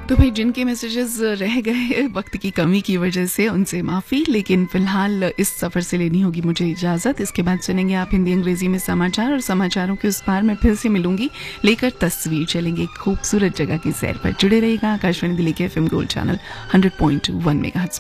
तो भाई जिनके मैसेजेस रह गए वक्त की कमी की वजह से उनसे माफ़ी, लेकिन फ़िलहाल इस सफ़र से लेनी होगी मुझे इजाज़त। इसके बाद सुनेंगे आप हिंदी अंग्रेज़ी में समाचार और समाचारों के उस पार मैं फिर से मिलूंगी लेकर तस्वीर। चलेंगे एक खूबसूरत जगह की सैर पर। जुड़े रहिएगा आकाशवाणी दिल्ली के FM गोल्ड चैनल 100.1 मेगाहर्ट्ज़।